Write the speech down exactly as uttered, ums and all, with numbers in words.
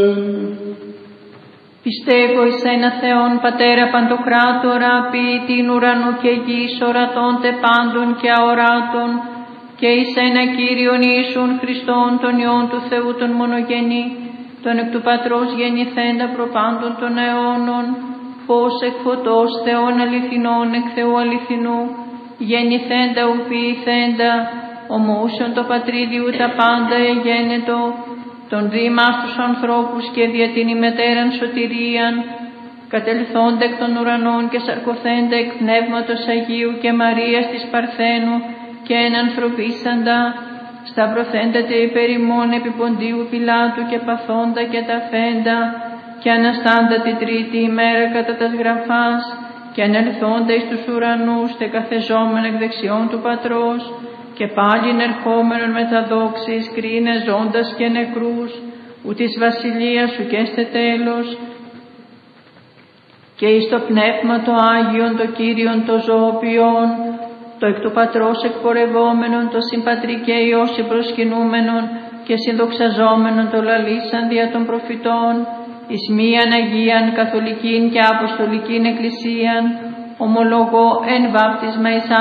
Πιστεύω εις ένα Θεόν Πατέρα Παντοκράτορα, ποιητήν ουρανού και γης, ορατών τε πάντων και αοράτων, και εις ένα Κύριον Ιησούν Χριστόν, τον Υιόν του Θεού τον μονογενή, τον εκ του Πατρός γεννηθέντα προπάντων των αιώνων, φως εκ φωτός, Θεόν αληθινών εκ Θεού αληθινού, γεννηθέντα ου ποιηθέντα, ομούσιον το πατρίδιου τα πάντα εγένετο, τον ρήμα στους ανθρώπους και δια την ημετέραν σωτηρίαν, κατελθόντα εκ των ουρανών και σαρκωθέντα εκ Πνεύματος Αγίου και Μαρίας της Παρθένου και ενανθρωπίσαντα, σταυρωθέντα τε υπέρ ημών επί Ποντίου Πιλάτου και παθόντα και ταφέντα, και αναστάντα την τρίτη ημέρα κατά τας γραφάς, και ανελθόντα εις τους ουρανούς τε καθεζόμενα εκ δεξιών του Πατρός, και πάλιν ερχόμενον με τα δόξης κρίνε ζώντας και νεκρούς, ου της βασιλείας σου και έστε τέλος, και εις το πνεύμα το Άγιον, το Κύριον, το ζωοποιόν, το εκ του Πατρός εκπορευόμενον, το συμπατρί και Υιό συμπροσκυνούμενον και συνδοξαζόμενον το λαλήσαν δια των προφητών, εις μίαν Αγίαν Καθολικήν και Αποστολικήν Εκκλησίαν, ομολογώ εν βάπτισμα εις